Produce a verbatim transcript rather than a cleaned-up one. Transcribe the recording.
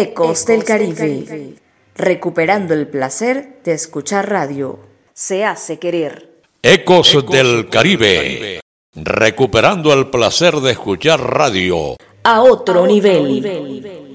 Ecos del Caribe, recuperando el placer de escuchar radio. Se hace querer. Ecos, Ecos del Caribe, recuperando el placer de escuchar radio. A otro, a otro nivel. nivel.